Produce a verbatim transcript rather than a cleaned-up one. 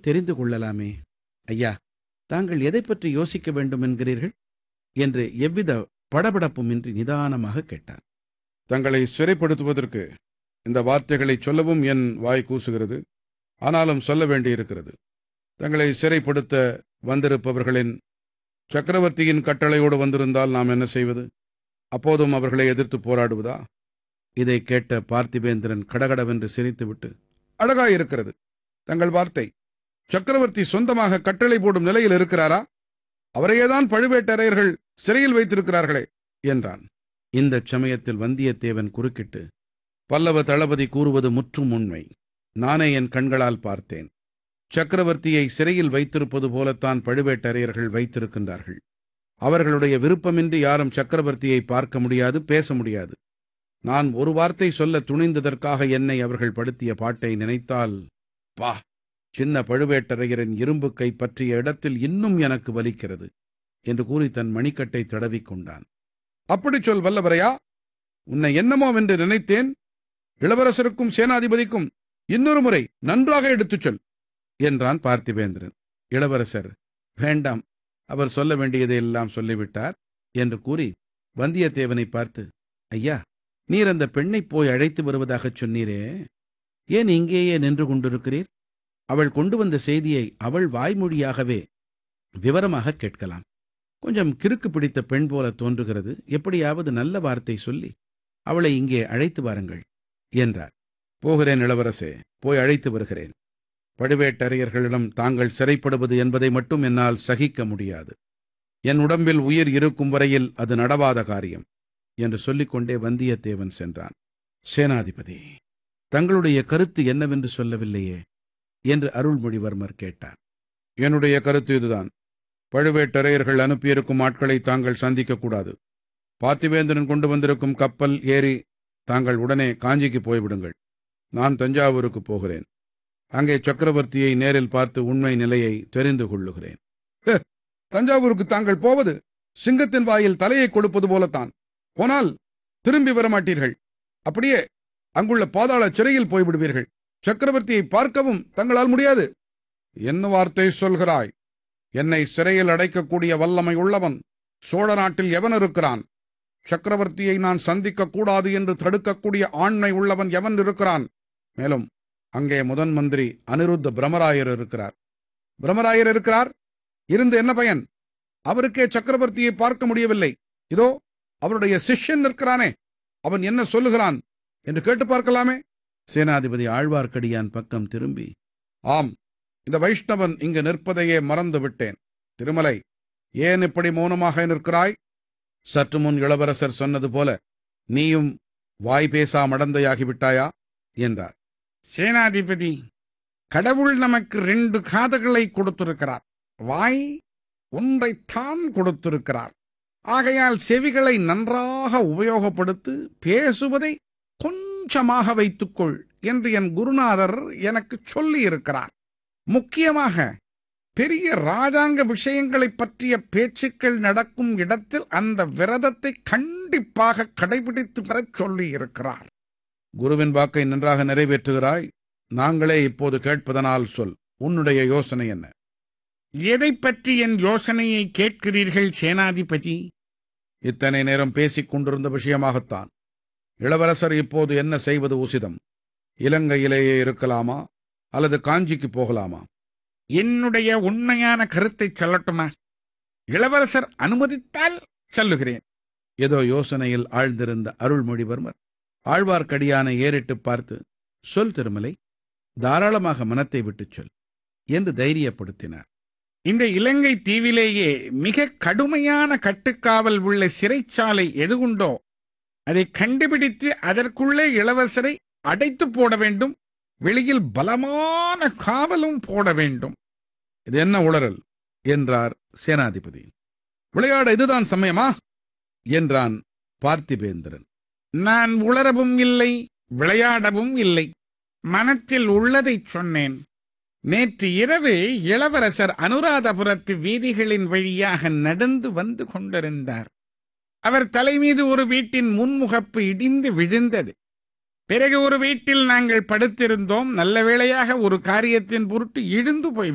தெரிந்து கொள்ளலாமே. ஐயா, தாங்கள் எதைப் பற்றி யோசிக்க வேண்டும் என்கிறீர்கள் என்று எவ்வித படபடப்புமின்றி நிதானமாக கேட்டார். தங்களை சிறைப்படுத்துவதற்கு இந்த வார்த்தைகளை சொல்லவும் என் வாய் கூசுகிறது. ஆனாலும் சொல்ல வேண்டியிருக்கிறது. தங்களை சிறைப்படுத்த வந்திருப்பவர்களின் சக்கரவர்த்தியின் கட்டளையோடு வந்திருந்தால் நாம் என்ன செய்வது? அப்போதும் அவர்களை எதிர்த்து போராடுவதா? இதை கேட்ட பார்த்திபேந்திரன் கடகடவென்று சிரித்துவிட்டு, அழகாயிருக்கிறது தங்கள் வார்த்தை. சக்கரவர்த்தி சொந்தமாக கட்டளை போடும் நிலையில் இருக்கிறாரா? அவரையேதான் பழுவேட்டரையர்கள் சிறையில் வைத்திருக்கிறார்களே என்றான். இந்த சமயத்தில் வந்தியத்தேவன் குறுக்கிட்டு, பல்லவ தளபதி கூறுவது முற்றும் உண்மை. நானே என் கண்களால் பார்த்தேன். சக்கரவர்த்தியை சிறையில் வைத்திருப்பது போலத்தான் பழுவேட்டரையர்கள் வைத்திருக்கின்றார்கள். அவர்களுடைய விருப்பமின்றி யாரும் சக்கரவர்த்தியை பார்க்க முடியாது, பேச முடியாது. நான் ஒரு வார்த்தை சொல்ல துணிந்ததற்காக என்னை அவர்கள் படுத்திய பாட்டை நினைத்தால், பா, சின்ன பழுவேட்டரையரின் இரும்பு கை பற்றிய இடத்தில் இன்னும் எனக்கு வலிக்கிறது என்று கூறி தன் மணிக்கட்டை தடவிக் கொண்டான். அப்படி சொல் வல்லவரையா, உன்னை என்னமோ என்று நினைத்தேன். இளவரசருக்கும் சேனாதிபதிக்கும் இன்னொரு முறை நன்றாக எடுத்துச் சொல் என்றான் பார்த்திபேந்திரன். இளவரசர், வேண்டாம், அவர் சொல்ல வேண்டியதை எல்லாம் சொல்லிவிட்டார் என்று கூறி வந்தியத்தேவனை பார்த்து, ஐயா, நீர் அந்த பெண்ணை போய் அழைத்து வருவதாகச் சொன்னீரே, ஏன் இங்கேயே நின்று கொண்டிருக்கிறீர்? அவள் கொண்டு வந்த செய்தியை அவள் வாய்மொழியாகவே விவரமாக கேட்கலாம். கொஞ்சம் கிறுக்கு பிடித்த பெண் போல தோன்றுகிறது. எப்படியாவது நல்ல வார்த்தை சொல்லி அவளை இங்கே அழைத்து வாருங்கள் என்றார். போகிறேன் இளவரசே, போய் அழைத்து வருகிறேன். பழுவேட்டரையர்களிடம் தாங்கள் சிறைப்படுவது என்பதை மட்டும் என்னால் சகிக்க முடியாது. என் உடம்பில் உயிர் இருக்கும் வரையில் அது நடவாத காரியம் என்று சொல்லிக்கொண்டே வந்தியத்தேவன் சென்றான். சேனாதிபதி, தங்களுடைய கருத்து என்னவென்று சொல்லவில்லையே என்று அருள்மொழிவர்மர் கேட்டார். என்னுடைய கருத்து இதுதான். பழுவேட்டரையர்கள் அனுப்பியிருக்கும் ஆட்களை தாங்கள் சந்திக்கக்கூடாது. பார்த்திபேந்திரன் கொண்டு வந்திருக்கும் கப்பல் ஏறி தாங்கள் உடனே காஞ்சிக்கு போய்விடுங்கள். நான் தஞ்சாவூருக்கு போகிறேன். அங்கே சக்கரவர்த்தியை நேரில் பார்த்து உண்மை நிலையை தெரிந்து கொள்ளுகிறேன். தஞ்சாவூருக்கு தாங்கள் போவது சிங்கத்தின் வாயில் தலையை கொடுப்பது போலத்தான். போனால் திரும்பி வரமாட்டீர்கள். அப்படியே அங்குள்ள பாதாள சிறையில் போய்விடுவீர்கள். சக்கரவர்த்தியை பார்க்கவும் தங்களால் முடியாது. என்ன வார்த்தை சொல்கிறாய்? என்னை சிறையில் அடைக்கக்கூடிய வல்லமை உள்ளவன் சோழ நாட்டில் எவன் இருக்கிறான்? சக்கரவர்த்தியை நான் சந்திக்க கூடாது என்று தடுக்கக்கூடிய ஆண்மை உள்ளவன் எவன் இருக்கிறான்? மேலும் அங்கே முதன் மந்திரி அனிருத்த பிரமராயர் இருக்கிறார். பிரமராயர் இருக்கிறார், இருந்து என்ன பயன்? அவருக்கே சக்கரவர்த்தியை பார்க்க முடியவில்லை. இதோ அவருடைய சிஷ்யன் நிற்கிறானே, அவன் என்ன சொல்லுகிறான் என்று கேட்டு பார்க்கலாமே. சேனாதிபதி ஆழ்வார்க்கடியான் பக்கம் திரும்பி, ஆம், இந்த வைஷ்ணவன் இங்கு நிற்பதையே மறந்து விட்டேன். திருமலை, ஏன் இப்படி மௌனமாக நிற்கிறாய்? சற்று முன் இளவரசர் சொன்னது போல நீயும் வாய் பேசா மடந்தையாகிவிட்டாயா என்றார். சேனாதிபதி, கடவுள் நமக்கு ரெண்டு காதுகளை கொடுத்திருக்கிறார், வாய் ஒன்றைத்தான் கொடுத்திருக்கிறார். ஆகையால் செவிகளை நன்றாக உபயோகப்படுத்து, பேசுவதை கொஞ்சமாக வைத்துக்கொள் என்று என் குருநாதர் எனக்கு சொல்லி இருக்கிறார். முக்கியமாக பெரிய ராஜாங்க விஷயங்களை பற்றிய பேச்சுக்கள் நடக்கும் இடத்தில் அந்த விரதத்தை கண்டிப்பாக கடைபிடித்து வரச் சொல்லி இருக்கிறார். குருவின் வாக்கை நன்றாக நிறைவேற்றுகிறாய். நாங்களே இப்போது கேட்பதனால் சொல், உன்னுடைய யோசனை என்ன? எதை பற்றி என் யோசனையை கேட்கிறீர்கள் சேனாதிபதி? இத்தனை நேரம் பேசிக் கொண்டிருந்த விஷயமாகத்தான். இளவரசர் இப்போது என்ன செய்வது உசிதம்? இலங்கையிலேயே இருக்கலாமா அல்லது காஞ்சிக்கு போகலாமா? என்னுடைய உண்மையான கருத்தை சொல்லட்டுமா? இளவரசர் அனுமதித்தால் சொல்லுகிறேன். ஏதோ யோசனையில் ஆழ்ந்திருந்த அருள்மொழிவர்மர் ஆழ்வார்க்கடியானை ஏறிட்டு பார்த்து, சொல் திருமலை, தாராளமாக மனத்தை விட்டுச் சொல் என்று தைரியப்படுத்தினார். இந்த இலங்கை தீவிலேயே மிக கடுமையான கட்டுக்காவல் உள்ள சிறைச்சாலை எது உண்டோ அதை கண்டுபிடித்து அதற்குள்ளே இளவரசரை அடைத்து போட வேண்டும். வெளியில் பலமான காவலும் போட வேண்டும். இது என்ன உளறல் என்றார் சேனாதிபதி. விளையாட இதுதான் சமயமா என்றான் பார்த்திபேந்திரன். நான் உளரவும் இல்லை, விளையாடவும் இல்லை. மனத்தில் உள்ளதை சொன்னேன். நேற்று இரவு இளவரசர் அனுராதபுரத்து வீதிகளின் வழியாக நடந்து வந்து கொண்டிருந்தார். அவர் தலைமீது ஒரு வீட்டின் முன்முகப்பு இடிந்து விழுந்தது. பிறகு ஒரு வீட்டில் நாங்கள் படுத்திருந்தோம். நல்ல வேளையாக ஒரு காரியத்தின் பொருட்டு இழுந்து போய்